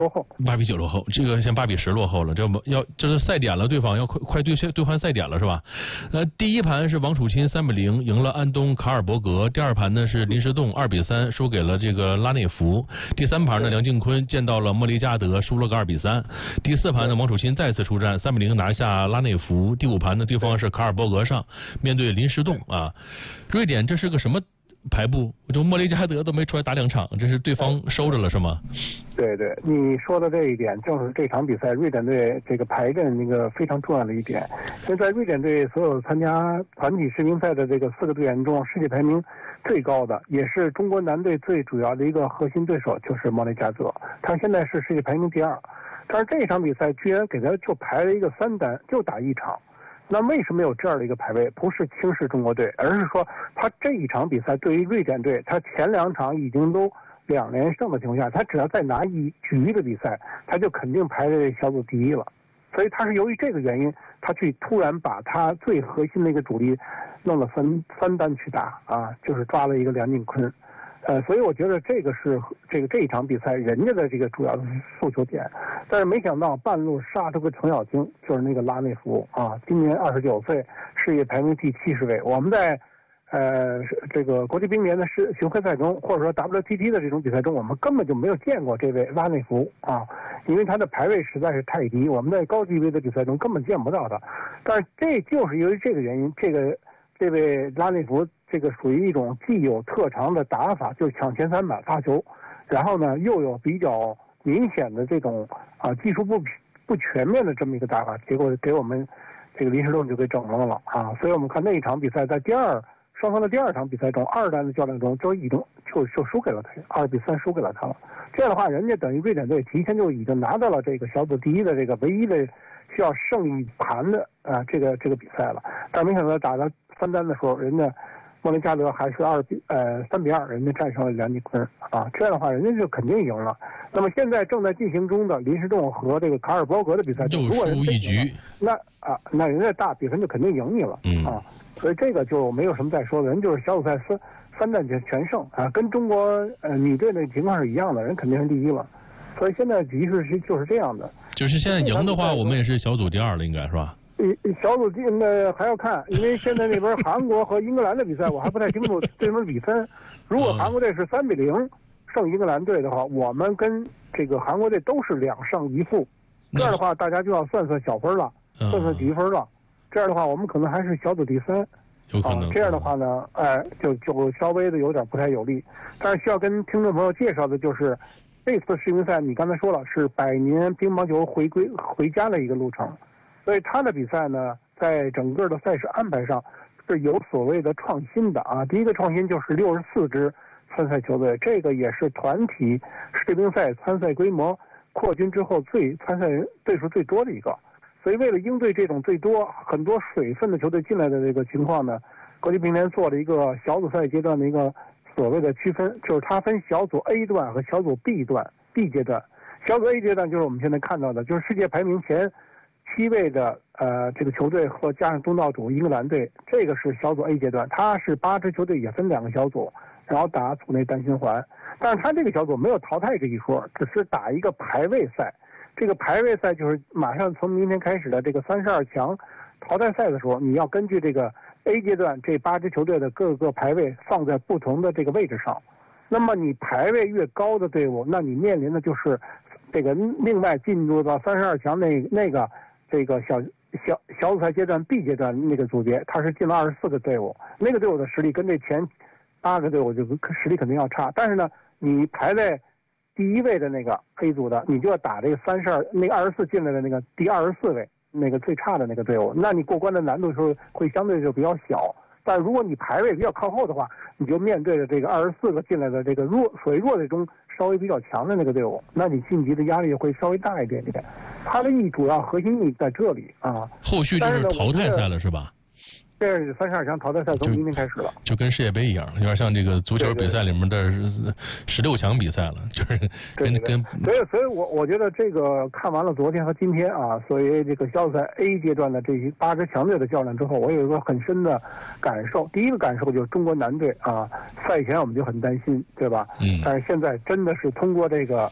落后。 8-9落后，这个先8-10落后了，这是赛点了，对方要快兑换赛点了是吧？第一盘是王楚钦3-0赢了安东卡尔伯格，第二盘呢是林士栋2-3输给了这个拉内福，第三盘呢梁靖昆见到了莫雷加德输了个2-3，第四盘呢王楚钦再次出战3-0拿下拉内福，第五盘呢对方是卡尔伯格上面对林士栋啊，瑞典这是个什么排布？就莫雷加德都没出来打2场，这是对方收着了是吗？ 对对，你说的这一点正是这场比赛瑞典队这个排阵那个非常重要的一点。因为在瑞典队所有参加团体世乒赛的这个4个队员中，世界排名最高的，也是中国男队最主要的一个核心对手就是莫雷加德，他现在是世界排名第2。但是这场比赛居然给他就排了一个3单，就打1场。那为什么有这样的一个排位？不是轻视中国队，而是说他这一场比赛对于瑞典队，他前2场已经都2连胜的情况下，他只要再拿1局的比赛，他就肯定排在小组第1了。所以他是由于这个原因，他去突然把他最核心的一个主力弄了三单去打啊，就是抓了一个梁靖昆。所以我觉得这个是这一场比赛人家的这个主要的诉求点，但是没想到半路杀出个程咬金，就是那个拉内福啊，今年29岁，世界排名第70位。我们在这个国际乒联的巡回赛中，或者说 WTT 的这种比赛中，我们根本就没有见过这位拉内福啊，因为他的排位实在是太低，我们在高级别的比赛中根本见不到他。但是这就是由于这个原因，这位拉内福这个属于一种既有特长的打法，就是抢前3板发球，然后呢又有比较明显的这种技术不全面的这么一个打法，结果给我们这个林士栋就给整懵了啊！所以我们看那一场比赛，在双方的第2场比赛中，2单的较量中就已经就输给了他，2-3输给了他了。这样的话，人家等于瑞典队提前就已经拿到了这个小组第1的这个唯一的需要胜一盘的这个比赛了。但没想到打到3单的时候，人家莫雷加德还是3-2，人家战胜了梁靖昆啊，这样的话人家就肯定赢了。那么现在正在进行中的林士栋和这个卡尔伯格的比赛，如果人家输1局， 那人家大比分就肯定赢你了啊，所以这个就没有什么再说的，人就是小组赛三战全胜啊，跟中国女队的情况是一样的，人肯定是第1了。所以现在局势就是这样的。 就是现在赢的话，我们也是小组第2了，应该是吧？ 小组第呢还要看，因为现在那边韩国和英格兰的比赛我还不太清楚对方比分。如果韩国队是3-0胜英格兰队的话，我们跟这个韩国队都是2胜1负，这样的话大家就要算小分了，算局分了。这样的话我们可能还是小组第3。 有可能。 这样的话呢，就稍微的有点不太有利。但是需要跟听众朋友介绍的就是，这次世乒赛你刚才说了是100年乒乓球回家的一个路程。所以他的比赛呢，在整个的赛事安排上是有所谓的创新的啊。第一个创新就是64支参赛球队，这个也是团体世乒赛参赛规模扩军之后参赛队数最多的一个。所以为了应对这种很多水分的球队进来的这个情况呢，国际乒联做了一个小组赛阶段的一个所谓的区分，就是它分小组 A 段和小组 B 阶段。小组 A 阶段就是我们现在看到的，就是世界排名前7位的这个球队和加上东道主英格兰队，这个是小组 A 阶段，它是8支球队也分2个小组，然后打组内单循环。但是它这个小组没有淘汰这一说，只是打一个排位赛。这个排位赛就是马上从明天开始的这个32强淘汰赛的时候，你要根据这个 A 阶段这8支球队的各个排位放在不同的这个位置上。那么你排位越高的队伍，那你面临的就是这个另外进入到32强那个这个小组赛阶段 B 阶段那个组别，它是进了24个队伍，那个队伍的实力跟这前8个队伍就实力肯定要差。但是呢，你排在第1位的那个 A 组的，你就要打这个那个24进来的那个第24位那个最差的那个队伍，那你过关的难度是会相对就比较小。但如果你排位比较靠后的话，你就面对着这个24个进来的这个属于弱队中稍微比较强的那个队伍，那你晋级的压力会稍微大一点点。它的主要核心意义在这里啊。 后续就是淘汰赛了是吧？ 这是32强淘汰赛从明天开始了， 就跟世界杯一样，有点像这个足球比赛里面的16强比赛了，就是跟。 所以我觉得这个看完了昨天和今天啊，所以这个小组赛 A 阶段的这些8支强队的较量之后，我有一个很深的感受。第一个感受就是中国男队啊，赛前我们就很担心，对吧？但是现在真的是通过这个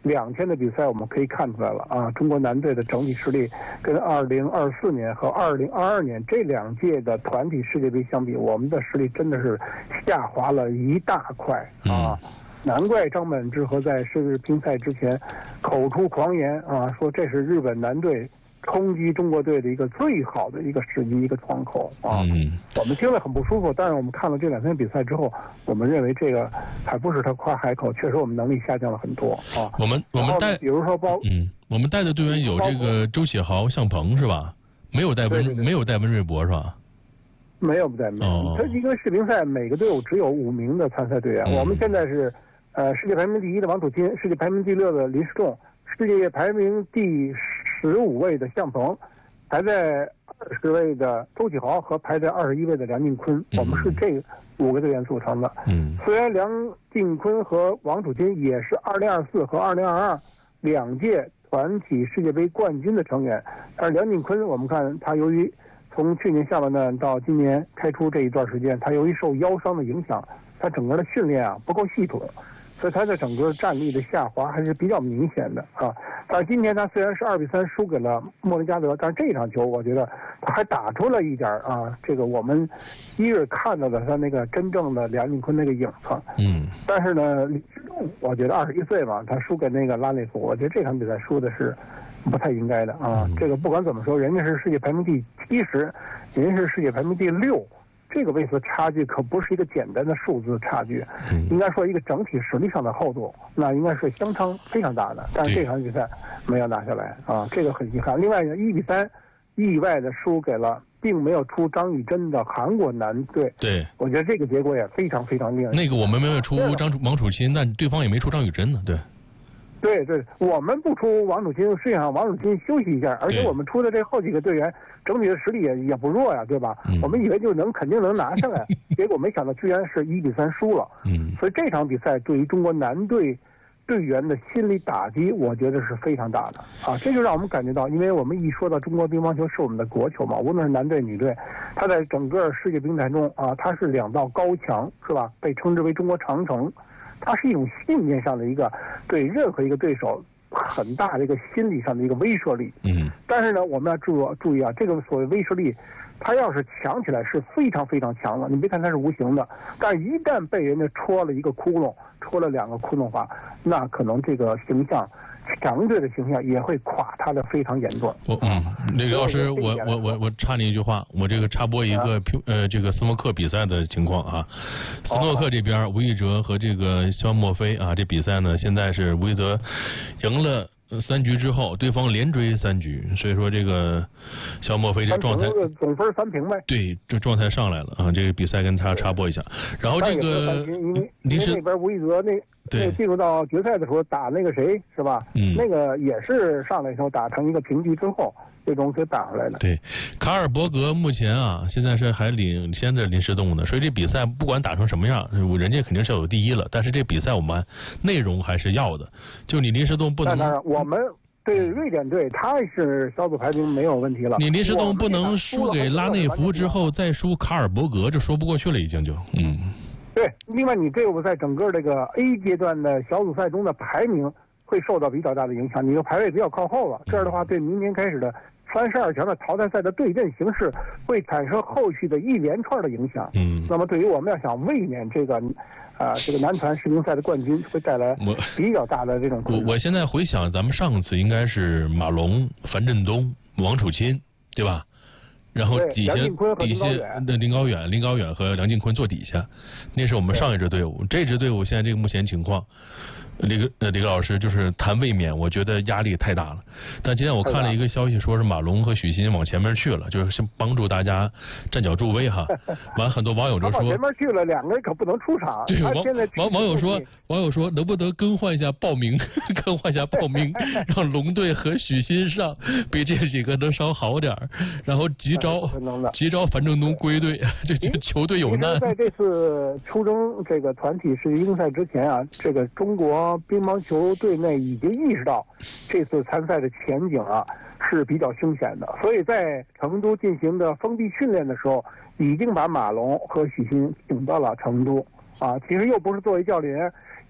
2天的比赛，我们可以看出来了啊，中国男队的整体实力跟2024年和2022年这2届的团体世界杯相比，我们的实力真的是下滑了一大块啊。难怪张本智和在世乒赛之前口出狂言啊，说这是日本男队冲击中国队的一个最好的一个时机，一个窗口啊。我们听了很不舒服，但是我们看了这2天比赛之后，我们认为这个还不是他夸海口，确实我们能力下降了很多啊。 我们带， 比如说我们带的队员有这个周启豪、向鹏是吧？没有带温瑞博是吧？ 没有带温。他一个世乒赛每个队伍只有5名的参赛队员，我们现在是世界排名第1的王楚钦，世界排名第6的林诗栋，世界排名第15位的向鹏，排在20位的周启豪和排在21位的梁靖昆，我们是这5个队员组成的。虽然梁靖昆和王楚钦也是2024和2022 2届团体世界杯冠军的成员，但是梁靖昆我们看他由于从去年下半段到今年开出这一段时间，他由于受腰伤的影响，他整个的训练啊不够系统，所以他在整个战力的下滑还是比较明显的啊。但是今天他虽然是2比3输给了莫林加德，但是这场球我觉得他还打出了一点啊，这个我们一日看到的他那个真正的梁靖昆那个影子。但是呢，李诗栋我觉得21岁嘛，他输给那个拉内夫，我觉得这场比赛输的是不太应该的啊。这个不管怎么说，人家是世界排名第70，人家是世界排名第6。这个位置差距可不是一个简单的数字差距，应该说一个整体实力上的厚度，那应该是相差非常大的。但是这场比赛没有拿下来啊，这个很遗憾。另外呢，1比3意外的输给了并没有出张雨铮的韩国男队。 对， 我觉得这个结果也非常非常令人。 那个我们没有出王楚钦，但对方也没出张雨铮呢。 对，我们不出王楚钦，实际上王楚钦休息一下，而且我们出的这后几个队员整体的实力也不弱呀，对吧？我们以为就肯定能拿下来，结果没想到居然是1比3输了。所以这场比赛对于中国男队队员的心理打击，我觉得是非常大的啊！这就让我们感觉到，因为我们一说到中国乒乓球是我们的国球嘛，无论是男队女队，它在整个世界乒坛中啊，它是2道高墙，是吧？被称之为中国长城。它是一种信念上的一个对任何一个对手很大的一个心理上的一个威慑力。但是呢，我们要注意啊，这个所谓威慑力，它要是强起来是非常非常强的。你别看它是无形的，但一旦被人家戳了一个窟窿，戳了2个窟窿的话，那可能这个形象。强队的形象也会垮他的非常严重。 那个老师，我插您一句话，我这个插播一个这个斯诺克比赛的情况啊。斯诺克这边吴亦哲和这个肖莫菲啊，这比赛呢现在是吴亦哲赢了3局之后，对方连追3局，所以说这个肖莫菲这状态总分3平呗。 对，这状态上来了啊！这个比赛跟他插播一下，然后这个因为那边吴亦哲那进入到决赛的时候打那个谁是吧？那个也是上来以后打成一个平局之后，最终给打回来了。 对，卡尔伯格目前啊，现在是还领先着林诗栋呢，所以这比赛不管打成什么样，人家肯定是要有第一了。但是这比赛我们内容还是要的，就你林诗栋不能。 当然，我们对瑞典队他是小组排名没有问题了。 你林诗栋不能输给拉内福之后再输卡尔伯格，这说不过去了，已经就对，另外你这个在整个这个 A 阶段的小组赛中的排名会受到比较大的影响，你的排位比较靠后了，这样的话对明年开始的32强的淘汰赛的对阵形势会产生后续的一连串的影响。那么对于我们要想卫冕这个男团世乒赛的冠军，会带来比较大的这种。 我现在回想咱们上次应该是马龙、樊振东、王楚钦，对吧？然后底下的林高远和梁靖昆坐底下，那是我们上一支队伍。这支队伍现在这个目前情况，李个老师就是谈卫冕，我觉得压力太大了。但今天我看了一个消息，说是马龙和许昕往前面去了，就是帮助大家站脚助威哈。完很多网友就说前面去了，2个人可不能出场。 对，网友说能不能更换一下报名，让龙队和许昕上，比这几个能稍好点，然后急招樊振东归队，这球队有难。 在这次出征这个团体世界乒赛之前啊，这个中国乒乓球队内已经意识到这次参赛的前景啊是比较凶险的，所以在成都进行的封闭训练的时候，已经把马龙和许昕请到了成都啊。其实又不是作为教练员，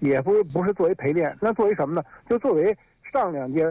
也不是作为陪练，那作为什么呢？就作为上两届